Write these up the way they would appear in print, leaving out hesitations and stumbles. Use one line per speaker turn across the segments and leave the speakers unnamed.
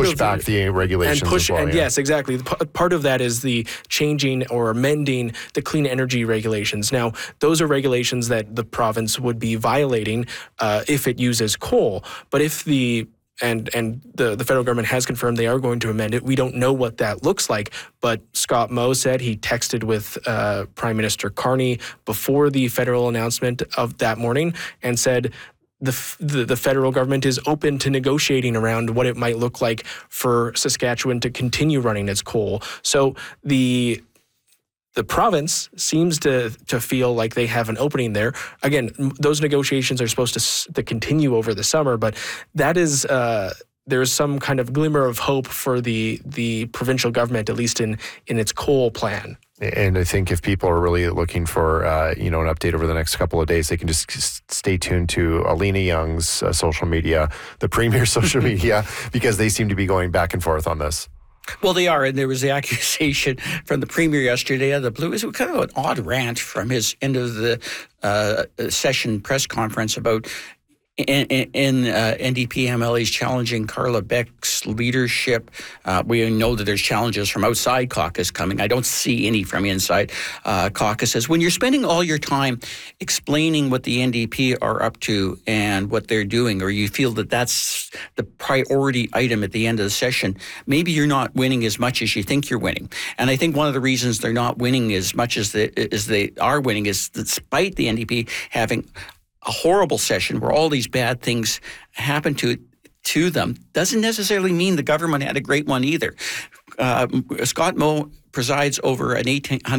push back the regulations as well.
Yes, exactly. Part of that is the changing or amending the clean energy regulations. Now, those are regulations that the province would be violating if it uses coal. But if the federal government has confirmed they are going to amend it. We don't know what that looks like, but Scott Moe said he texted with Prime Minister Carney before the federal announcement of that morning and said the federal government is open to negotiating around what it might look like for Saskatchewan to continue running its coal. So the province seems to feel like they have an opening there. Again, those negotiations are supposed to continue over the summer, but that is there's some kind of glimmer of hope for the provincial government, at least in its coal plan.
And I think if people are really looking for an update over the next couple of days, they can just stay tuned to Alina Young's social media, the Premier's social media, because they seem to be going back and forth on this.
Well, they are, and there was the accusation from the Premier yesterday out of the blue. It was kind of an odd rant from his end of the session press conference about NDP MLAs challenging Carla Beck's leadership. We know that there's challenges from outside caucus coming. I don't see any from inside caucuses. When you're spending all your time explaining what the NDP are up to and what they're doing, or you feel that that's the priority item at the end of the session, maybe you're not winning as much as you think you're winning. And I think one of the reasons they're not winning as much as they are winning is despite the NDP having a horrible session where all these bad things happen to them, doesn't necessarily mean the government had a great one either. Scott Moe presides over an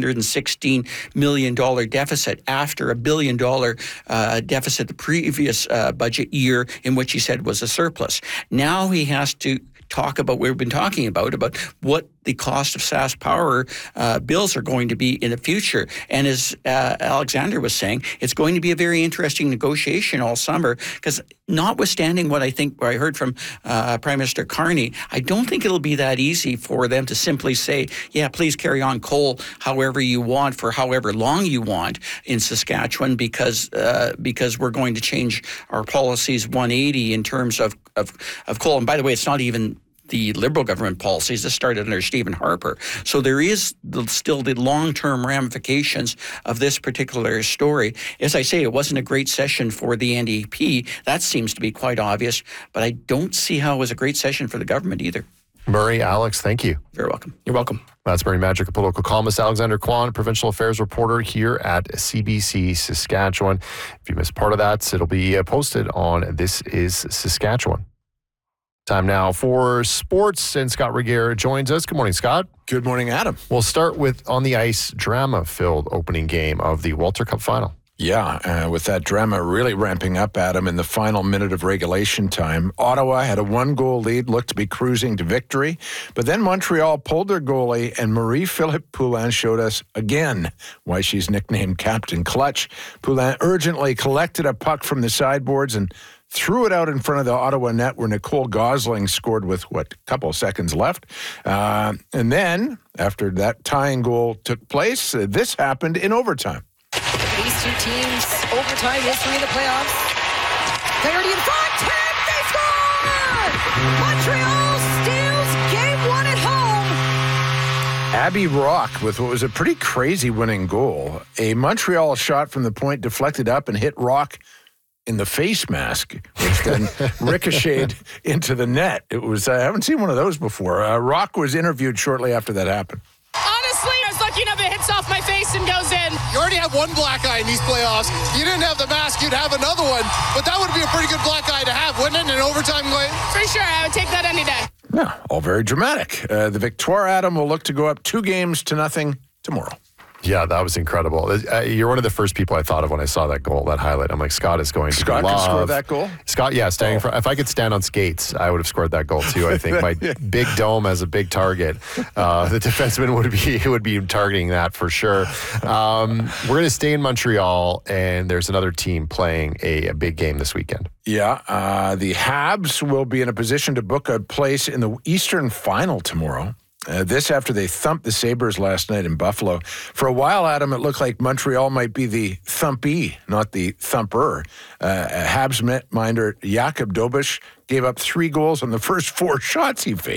$816 million deficit after $1 billion deficit the previous budget year, in which he said was a surplus. Now he has to talk about what we've been talking about what the cost of SaskPower bills are going to be in the future. And as Alexander was saying, it's going to be a very interesting negotiation all summer, because notwithstanding what I heard from Prime Minister Carney, I don't think it'll be that easy for them to simply say, yeah, please carry on coal however you want for however long you want in Saskatchewan, because we're going to change our policies 180 in terms of coal. And by the way, it's not even the Liberal government policies. This started under Stephen Harper. So there is still the long-term ramifications of this particular story. As I say, it wasn't a great session for the NDP. That seems to be quite obvious. But I don't see how it was a great session for the government either.
Murray, Alex, thank you.
You're welcome.
You're welcome.
That's Murray Magic, a political columnist. Alexander Kwan, provincial affairs reporter here at CBC Saskatchewan. If you missed part of that, it'll be posted on This Is Saskatchewan. Time now for sports, and Scott Regier joins us. Good morning, Scott.
Good morning, Adam.
We'll start with on the ice, drama-filled opening game of the Walter Cup final.
Yeah, with that drama really ramping up, Adam, in the final minute of regulation time. Ottawa had a 1-goal lead, looked to be cruising to victory, but then Montreal pulled their goalie, and Marie-Philippe Poulin showed us again why she's nicknamed Captain Clutch. Poulin urgently collected a puck from the sideboards and threw it out in front of the Ottawa net, where Nicole Gosling scored with, a couple of seconds left. And then, after that tying goal took place, this happened in overtime.
These two teams, overtime history in the playoffs. Clarity in front, and they score! Montreal steals game 1 at home.
Abby Rock with what was a pretty crazy winning goal. A Montreal shot from the point deflected up and hit Rock in the face mask, which then ricocheted into the net. It was, I haven't seen one of those before. Rock was interviewed shortly after that happened.
Honestly, I was lucky enough it hits off my face and goes in.
You already have one black eye in these playoffs. You didn't have the mask, you'd have another one. But that would be a pretty good black eye to have, wouldn't it, in overtime going?
For sure, I would take that any day.
Yeah, all very dramatic. The Victoire, Adam, will look to go up 2-0 tomorrow.
Yeah, that was incredible. You're one of the first people I thought of when I saw that goal, that highlight. I'm like, Scott is going to
Scott
love.
Scott can score that goal?
Scott, yeah, standing in front. If I could stand on skates, I would have scored that goal too, I think. My big dome as a big target. The defenseman would be targeting that for sure. We're going to stay in Montreal, and there's another team playing a big game this weekend.
Yeah, the Habs will be in a position to book a place in the Eastern Final tomorrow. This after they thumped the Sabres last night in Buffalo. For a while, Adam, it looked like Montreal might be the thumpee, not the thumper. Habs minder Jakob Dobish gave up 3 goals on the first 4 shots he faced.